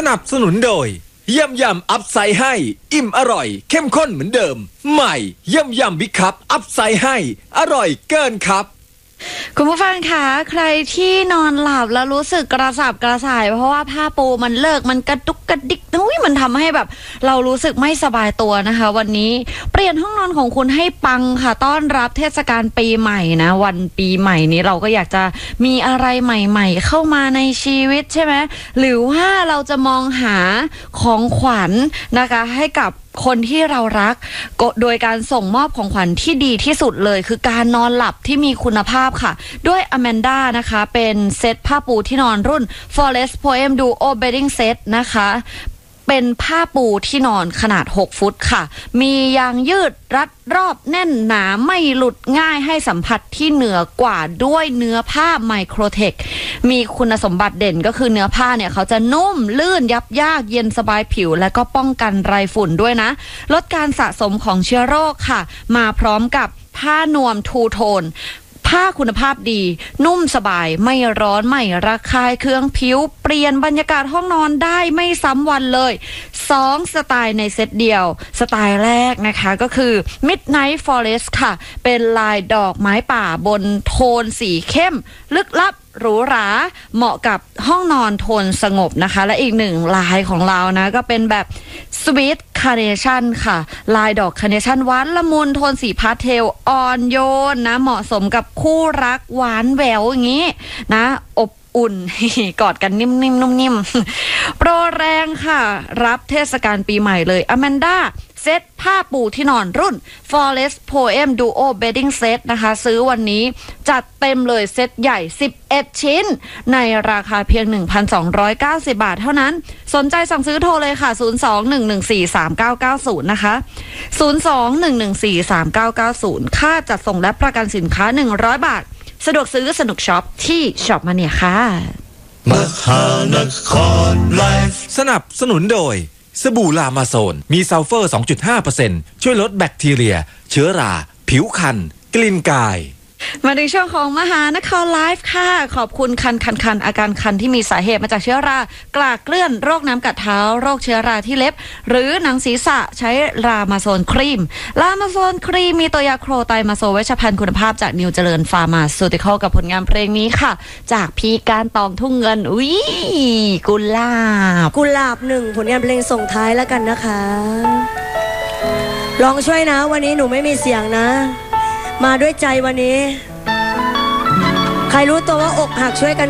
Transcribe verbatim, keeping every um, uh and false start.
นับสนุนโดยยำยำอัพไซด์ให้อิ่มอร่อยเข้มข้นเหมือนเดิมใหม่ยำยำบิ๊กคัพอัพไซด์ให้อร่อยเกินครับคุณผู้ฟังคะใครที่นอนหลับแล้วรู้สึกกระสับกระส่ายเพราะว่าผ้าปูมันเลิกมันกระดุกกระดิกนุ้ยมันทำให้แบบเรารู้สึกไม่สบายตัวนะคะวันนี้เปลี่ยนห้องนอนของคุณให้ปังค่ะต้อนรับเทศกาลปีใหม่นะวันปีใหม่นี้เราก็อยากจะมีอะไรใหม่ๆเข้ามาในชีวิตใช่ไหมหรือว่าเราจะมองหาของขวัญนะคะให้กับคนที่เรารักโดยการส่งมอบของขวัญที่ดีที่สุดเลยคือการนอนหลับที่มีคุณภาพค่ะด้วย Amanda นะคะเป็นเซตผ้าปูที่นอนรุ่น Forest Poem Duo Bedding Set นะคะเป็นผ้าปูที่นอนขนาดหกฟุตค่ะมียางยืดรัดรอบแน่นหนาไม่หลุดง่ายให้สัมผัสที่เหนือกว่าด้วยเนื้อผ้าไมโครเทคมีคุณสมบัติเด่นก็คือเนื้อผ้าเนี่ยเขาจะนุ่มลื่นยับยากเย็นสบายผิวและก็ป้องกันไรฝุ่นด้วยนะลดการสะสมของเชื้อโรคค่ะมาพร้อมกับผ้านวมทูโทนผ้าคุณภาพดีนุ่มสบายไม่ร้อนไม่ระคายเคืองผิวเปลี่ยนบรรยากาศห้องนอนได้ไม่ซ้ำวันเลยสองสไตล์ในเซตเดียวสไตล์แรกนะคะก็คือ Midnight Forest ค่ะเป็นลายดอกไม้ป่าบนโทนสีเข้มลึกลับหรูหราเหมาะกับห้องนอนโทนสงบนะคะและอีกหนึ่งลายของเรานะก็เป็นแบบ Sweet Carnation ค่ะลายดอกคาร์เนชั่นหวานละมุนโทนสีพาสเทลอ่อนโยนนะเหมาะสมกับคู่รักหวานแหววอย่างนี้นะอบอุ่น กอดกันนิ่มๆนุ่มๆโปรแรงค่ะรับเทศกาลปีใหม่เลย Amandaเซตผ้าปูที่นอนรุ่น Forest Poem Duo Bedding Set นะคะซื้อวันนี้จัดเต็มเลยเซตใหญ่สิบเอ็ดชิ้นในราคาเพียง หนึ่งพันสองร้อยเก้าสิบ บาทเท่านั้นสนใจสั่งซื้อโทรเลยค่ะศูนย์ สอง หนึ่ง หนึ่ง สี่ สาม เก้า เก้า ศูนย์นะคะศูนย์ สอง หนึ่ง หนึ่ง สี่ สาม เก้า เก้า ศูนย์ค่าจัดส่งและประกันสินค้าหนึ่งร้อยบาทสะดวกซื้อสนุกช็อปที่ช็อปมาเนี่ยค่ะมหานครไลฟ์สนับสนุนโดยสบู่ลามาโซนมีซัลเฟอร์ สองจุดห้าเปอร์เซ็นต์ ช่วยลดแบคทีเรียเชื้อราผิวคันกลิ่นกายมาถึงช่วงของมหานครไลฟ์ค่ะขอบคุณคันคันคันอาการคันที่มีสาเหตุมาจากเชื้อรากลากเกลื่อนโรคน้ำกัดเท้าโรคเชื้อราที่เล็บหรือหนังศีรษะใช้รามาโซนครีมรามาโซนครีมมีตัวยาโครไตมาโซเวชภัณฑ์คุณภาพจากนิวเจริญฟาร์มาซูติคอลกับผลงานเพลงนี้ค่ะจากพี่การตองทุ่งเงินอุ้ยกุหลาบกุหลาบหนึ่งผลงานเพลงส่งท้ายแล้วกันนะคะลองช่วยนะวันนี้หนูไม่มีเสียงนะมาด้วยใจวันนี้ใครรู้ตัวว่าอกหักช่วยกัน